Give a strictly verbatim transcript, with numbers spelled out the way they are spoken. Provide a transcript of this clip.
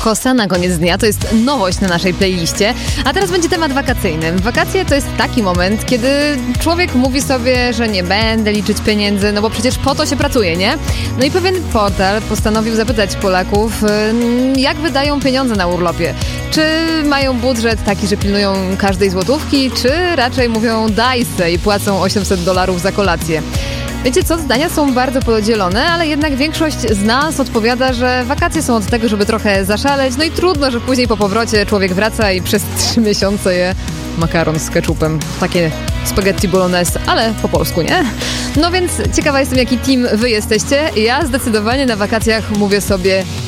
kosa na koniec dnia. To jest nowość na naszej playliście. A teraz będzie temat wakacyjny. Wakacje to jest taki moment, kiedy człowiek mówi sobie, że nie będę liczyć pieniędzy, no bo przecież po to się pracuje, nie? No i pewien portal postanowił zapytać Polaków, jak wydają pieniądze na urlopie. Czy mają budżet taki, że pilnują każdej złotówki, czy raczej mówią daj se i płacą osiemset dolarów za kolację. Wiecie co, zdania są bardzo podzielone, ale jednak większość z nas odpowiada, że wakacje są od tego, żeby trochę zaszaleć, no i trudno, że później po powrocie człowiek wraca i przez trzy miesiące je makaron z ketchupem. Takie spaghetti bolognese, ale po polsku, nie? No więc ciekawa jestem, jaki team wy jesteście. Ja zdecydowanie na wakacjach mówię sobie